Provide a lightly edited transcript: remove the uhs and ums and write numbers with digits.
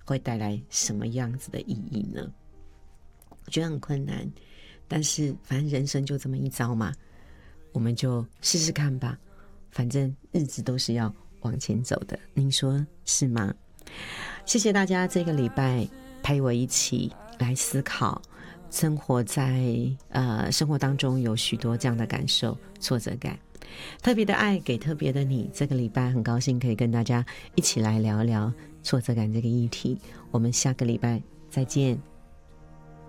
会带来什么样子的意义呢？我觉得很困难，但是反正人生就这么一遭嘛，我们就试试看吧，反正日子都是要往前走的，您说是吗？谢谢大家这个礼拜陪我一起来思考生活当中有许多这样的感受，挫折感。特别的爱给特别的你，这个礼拜很高兴可以跟大家一起来聊聊挫折感这个议题。我们下个礼拜再见。